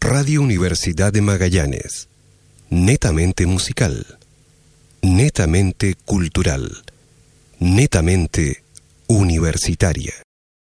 Radio Universidad de Magallanes. Netamente musical. Netamente cultural. Netamente universitaria.